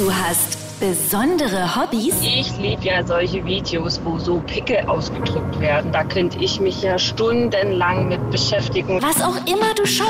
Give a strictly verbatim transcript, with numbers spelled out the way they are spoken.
Du hast besondere Hobbys? Ich liebe ja solche Videos, wo so Pickel ausgedrückt werden. Da könnte ich mich ja stundenlang mit beschäftigen. Was auch immer du schaust.